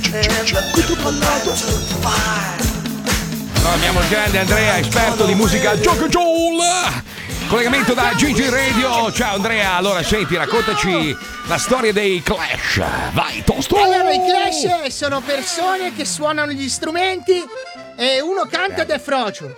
Abbiamo il grande Andrea, esperto di musica Gioco Joule. Collegamento da Gigi Radio. Ciao Andrea, allora senti, raccontaci la storia dei Clash. Vai, Tosto! Allora, i Clash sono persone che suonano gli strumenti e uno canta ed è frocio.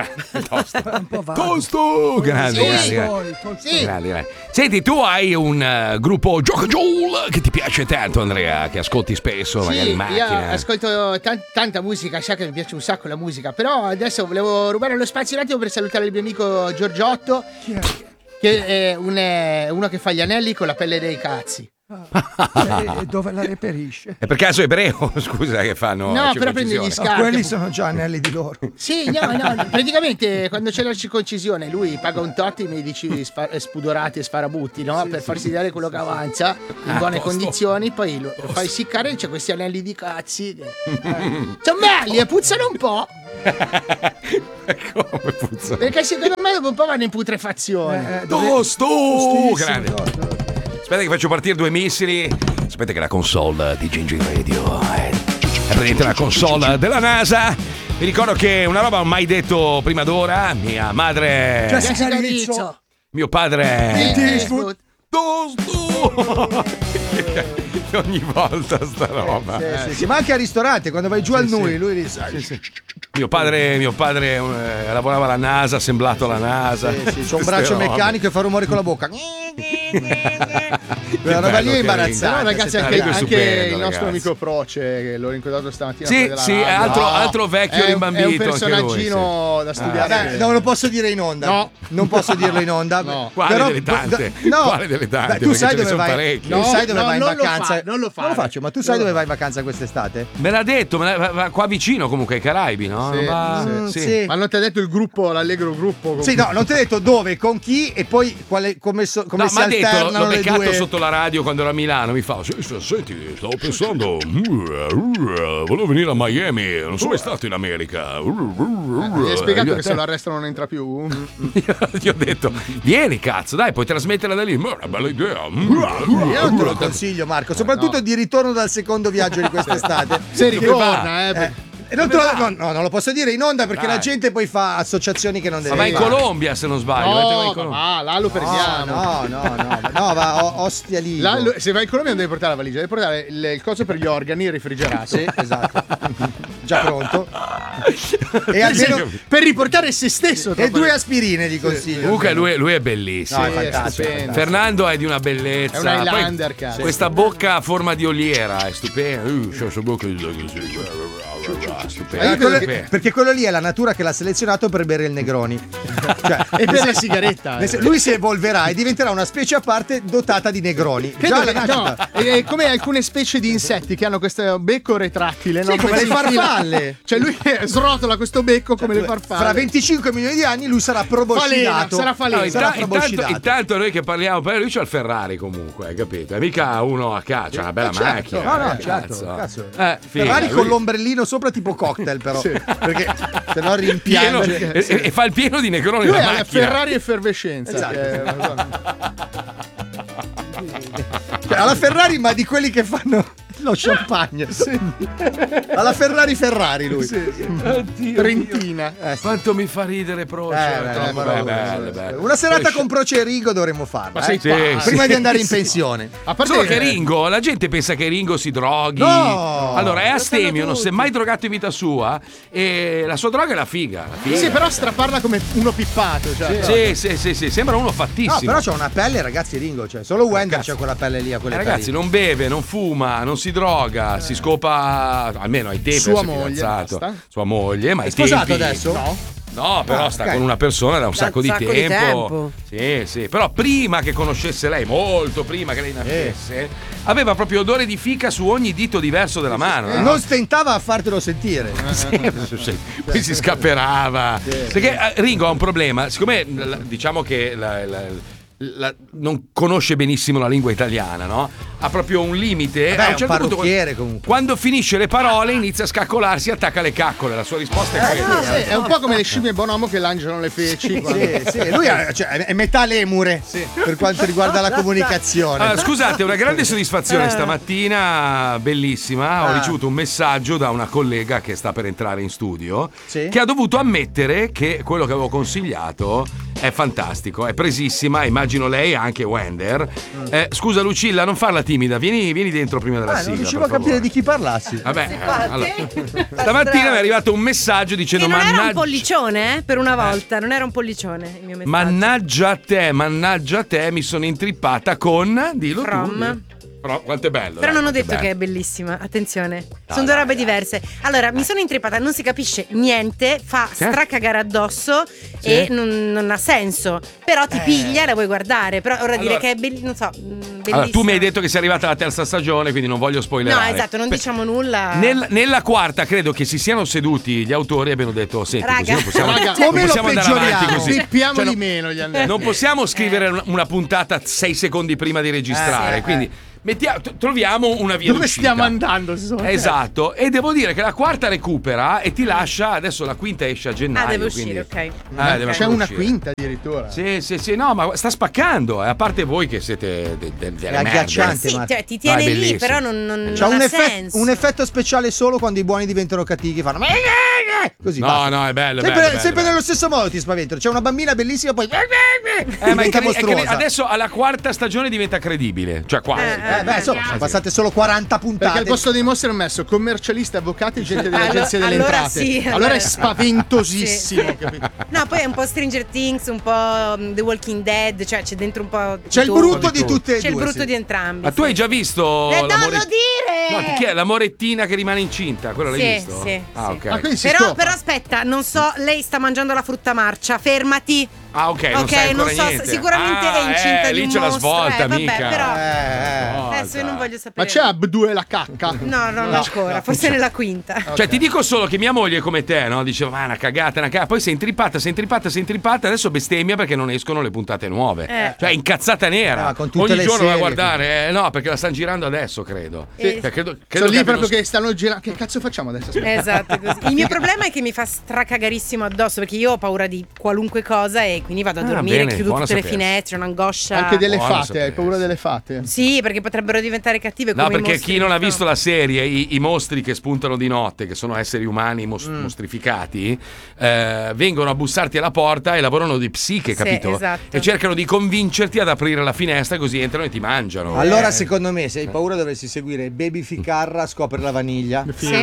Tosto! Grande, Sì. grande. Senti, tu hai un gruppo Gioco Joule che ti piace tanto, Andrea, che ascolti spesso, magari in macchina. Io ascolto tanta musica, sai che mi piace un sacco la musica, però adesso volevo rubare lo spazio un attimo per salutare il mio amico Giorgiotto, che è uno che fa gli anelli con la pelle dei cazzi. E dove la reperisce? È per caso ebreo? Scusa, che fanno No, però prende gli scarti. Quelli sono già anelli di loro. Sì, no, praticamente quando c'è la circoncisione lui paga un tot i medici spudorati e sparabutti, no? Per farsi dare quello che avanza in buone condizioni, poi lo fai essiccare e c'è questi anelli di cazzi. Sono belli e puzzano un po'. Come puzza? Perché secondo me dopo un po' vanno in putrefazione. Tosto! Grande. Aspetta che faccio partire 2 missili. Aspetta che la console di Gigi Radio è praticamente la console della NASA. Vi ricordo che una roba non ho mai detto prima d'ora. Mia madre, Jessica Rizzo. mio padre, Tosto! Ogni volta sta roba. Sì, ma anche al ristorante, quando vai giù al Nui, lui lì. Mio padre lavorava alla NASA, assemblato alla NASA. C'è un braccio meccanico e fa rumore con la bocca. Quella roba lì è imbarazzante. Però ragazzi, anche il nostro amico Proce, che l'ho incontrato stamattina. Sì, altro vecchio rimbambito. È un personaggino da studiare. Non lo posso dire in onda. No. Non posso dirlo in onda. No. Quale delle tante? Quale delle tante? Tu sai ce ne dove sono vai? parecchie. Tu sai dove vai in non lo vacanza? fa, non lo fa. Non lo faccio, ma tu sai dove vai in vacanza quest'estate? Me l'ha detto, va qua vicino comunque ai Caraibi, no? Sì, Sì. Ma non ti ha detto il gruppo, l'allegro gruppo? Sì, no, non ti ho detto dove, con chi e poi come si No, ma ha detto, alternano l'ho le beccato due. sotto la radio quando ero a Milano. Mi fa: Senti, stavo pensando, volevo venire a Miami, non sono mai stato in America. Gli hai spiegato che se lo arrestano non entra più? Gli ho detto: vieni, cazzo, dai, puoi trasmetterla da lì. Ma è una bella idea. Io non te lo consiglio, Marco, soprattutto di ritorno dal secondo viaggio di quest'estate. Se ritorna, non lo posso dire in onda perché la gente poi fa associazioni che non deve Ma vai in fare. Colombia, se non sbaglio. Là lo prendiamo. No, va Ostia lì. Se vai in Colombia non devi portare la valigia, devi portare il coso per gli organi refrigerato. Sì, esatto. Già pronto. E almeno per riportare se stesso. e 2 aspirine di consiglio. Comunque lui è bellissimo. No, è fantastico. Fernando è di una bellezza. È un Highlander, Poi cazzo. questa bocca a forma di oliera è stupenda. C'è questa bocca stupenda. Perché quello lì è la natura che l'ha selezionato per bere il Negroni. Cioè, E per la sigaretta. lui si evolverà e diventerà una specie a parte dotata di Negroni. Credo Già che- alla nascita. è come alcune specie di insetti che hanno questo becco retrattile, no? Sì, come le farfalle. Cioè lui srotola questo becco come le farfalle. Fra 25 milioni di anni lui sarà proboscidato. Sarà falena. No, sarà proboscidato. intanto noi che parliamo, poi lui c'ha il Ferrari comunque, hai capito? È mica uno a casa, c'ha una bella macchina. No, cazzo. cazzo. Figa, Ferrari lui- con l'ombrellino sopra tipo cocktail però. Perché se no pieno, rimpiange. e fa il pieno di Negroni Lui la ha la macchina. Ferrari effervescenza. Esatto. Cioè, alla Ferrari, ma di quelli che fanno lo champagne. Alla Ferrari lui. Trentina. Quanto mi fa ridere Proce. Troppo bello. Una serata con Proce e Ringo dovremmo farla. Ma sei Sì, pazzo. Prima di andare in pensione. A parte Solo che Ringo, la gente pensa che Ringo si droghi. No! Allora è astemio, non si è mai drogato in vita sua. E la sua droga è la figa. Sì, però straparla come uno pippato. Cioè. Sì, sembra uno No, fattissimo. però c'ha una pelle, ragazzi, Ringo. Cioè, solo Wender c'ha quella pelle lì a quelle Ragazzi, non beve, non fuma, non si droga, si scopa, almeno ai tempi. Sua si è moglie, fidanzato. basta. Sua moglie, ma È ai sposato tempi. adesso? No, però sta ok. con una persona da un sacco di sacco di tempo. tempo. Sì, però prima che conoscesse lei, molto prima che lei nascesse, aveva proprio odore di fica su ogni dito diverso della mano. no? Non stentava a fartelo sentire. Poi si scapperava. Perché Ringo ha un problema, siccome diciamo che non conosce benissimo la lingua italiana, no? Ha proprio un limite. Beh, a un certo punto, comunque. quando finisce le parole, inizia a scaccolarsi, attacca le caccole. La sua risposta è quella. Sì, è un po' come le scimmie bonomo che lanciano le feci. Sì, lui è metà lemure per quanto riguarda la comunicazione. Allora, scusate, una grande soddisfazione stamattina, bellissima. Ho ricevuto un messaggio da una collega che sta per entrare in studio, che ha dovuto ammettere che quello che avevo consigliato è fantastico, è presissima. Immagino lei, anche Wender. Scusa Lucilla, non farla timida, vieni dentro prima della sigla. Non riuscivo a capire di chi parlassi. Vabbè, allora, stamattina mi è arrivato un messaggio dicendo: non era un pollicione, per una volta, non era un pollicione il mio messaggio. Mannaggia a te, mi sono intrippata con dillo From. tu. Però quanto è bello. Però dai, non ho quanto è detto bello. che è bellissima, attenzione. Sono due robe diverse. Allora, mi sono intrippata, non si capisce niente, fa stracagare addosso e non ha senso. Però ti piglia e la vuoi guardare. Però ora dire che è bellissima, non so, bellissima. Allora, tu mi hai detto che sei arrivata alla terza stagione, quindi non voglio spoilerare. No, esatto, non diciamo nulla. Nella quarta credo che si siano seduti gli autori e abbiano detto: senti, Raga. così non possiamo, Raga, non come lo possiamo andare avanti peggioriamo? così. Rippiamo Cioè, di meno gli anni. non possiamo scrivere una puntata 6 secondi prima di registrare, quindi troviamo una via Dove d'uscita. stiamo andando? Esatto, e devo dire che la quarta recupera e ti lascia. Adesso la quinta esce a gennaio. Deve uscire, quindi, ok. C'è una quinta addirittura. Sì, no, ma sta spaccando. A parte voi che siete delle agghiacciante. merde. Sì, cioè, ti tiene lì, bellissimo. però non C'ha ha senso. un effetto speciale solo quando i buoni diventano cattivi, che fanno così. No, basta. no, è bello. Sempre bello. nello stesso modo ti spaventano. C'è una bambina bellissima, poi Ma diventa mostruosa. adesso alla quarta stagione diventa credibile. Cioè quasi. Insomma, sono passate solo 40 puntate. Perché al posto dei mostri hanno messo commercialisti, avvocati e gente delle agenzie delle allora entrate. sì, allora è spaventosissimo. Capito? No, poi è un po' Stranger Things, un po' The Walking Dead, cioè c'è dentro un po' C'è il tutto. brutto di tutte e C'è il due. brutto di entrambi. Ma tu hai già visto Le l'amore? devo dire! No, chi è? L'amorettina che rimane incinta? Quello l'hai visto? Sì. Ah, ok. Ma quindi si Però scopa. aspetta, non so, lei sta mangiando la frutta marcia, fermati. Ah, ok, non sai ancora niente. Sicuramente è incinta di lì un c'è la mostro. svolta, vabbè, mica. però adesso io non voglio sapere. Ma c'è Abdue la cacca? No, non ancora, forse nella quinta. Cioè, ti dico solo che mia moglie è come te, no? Diceva, ma è una cagata. Poi sei intrippata. Adesso bestemmia perché non escono le puntate nuove. Cioè, incazzata nera. con tutte Ogni le giorno va a serie, guardare. No, perché la stanno girando adesso, credo. Sì. Cioè, credo Sono lì che proprio abbiano- che stanno girando. Che cazzo facciamo adesso? Aspetta. Esatto, così. Il mio problema è che mi fa stracagarissimo addosso perché io ho paura di qualunque cosa e quindi vado a dormire, bene, chiudo buono tutte le sapersi. finestre, un'angoscia. Anche delle Buono fate, sapere. hai paura delle fate? Sì, perché potrebbero diventare cattive come No, i perché mostri chi non che ha sono. visto la serie, i mostri che spuntano di notte, che sono esseri umani mostrificati, vengono a bussarti alla porta e lavorano di psiche, Sì, capito? esatto. E cercano di convincerti ad aprire la finestra così entrano e ti mangiano. Allora, secondo me, se hai paura dovresti seguire Baby Ficarra scopre la vaniglia. Sì.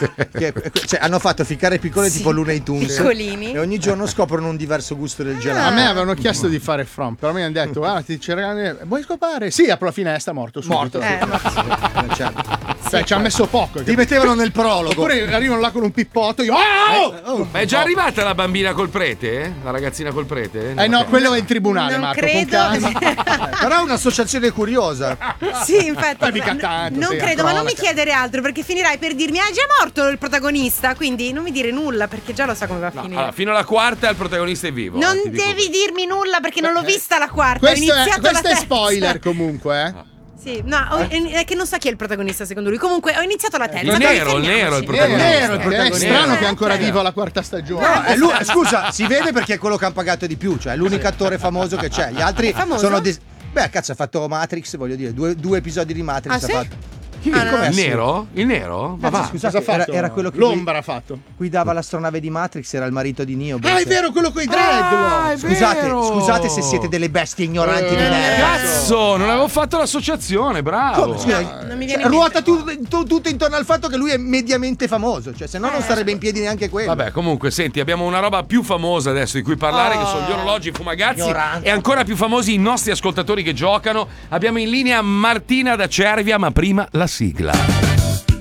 Cioè, hanno fatto ficcare piccole tipo Looney Tunes. Piccolini. E ogni giorno scoprono un diverso gusto del A gelato. me avevano chiesto di fare From, però mi hanno detto: ah, ti cercano. Vuoi scopare? Sì, apro la finestra, morto. Subito. Certo. Cioè, ci ha messo poco. Ti mettevano nel prologo. Oppure arrivano là con un pippotto. Io, Ma è già arrivata la bambina col prete? La ragazzina col prete? no, quello è in tribunale, Non Marco. credo. Con calma. Però è un'associazione curiosa. Sì, infatti. mica tanto, non sì, credo, ma non mi cronaca. chiedere altro perché finirai per dirmi: è già morto il protagonista. Quindi non mi dire nulla perché già lo so come va a finire. Allora, fino alla quarta il protagonista è vivo. Non ti dico devi dirmi nulla perché non l'ho vista la quarta. ho Questo iniziato la è terza. spoiler comunque, eh. Sì, no, è che non so chi è il protagonista secondo lui. Comunque ho iniziato la terza. Il nero, il nero è il protagonista. Nero, è protagonista. strano che è ancora vivo alla quarta stagione. No, è lui, scusa, si vede perché è quello che hanno pagato di più, cioè è l'unico attore famoso che c'è. Gli altri Famoso? sono beh, cazzo, ha fatto Matrix, voglio dire, due episodi di Matrix Ah, sì? ha fatto. Chi? com'è? Il nero? Il nero? Ma va. Scusate, Cosa ha fatto? era quello che L'ombra ha fatto. guidava l'astronave di Matrix, era il marito di Neo. Ah, è vero, quello con i dread. Scusate se siete delle bestie ignoranti di nerd. Cazzo, non avevo fatto l'associazione, bravo. Come? Scusa, Non mi viene in ruota mente. tutto intorno al fatto che lui è mediamente famoso, cioè se no non starebbe in piedi neanche quello. Vabbè, comunque, senti, abbiamo una roba più famosa adesso di cui parlare, che sono gli orologi fumagazzi. ignoranza. E ancora più famosi i nostri ascoltatori che giocano. Abbiamo in linea Martina da Cervia, ma prima la sigla.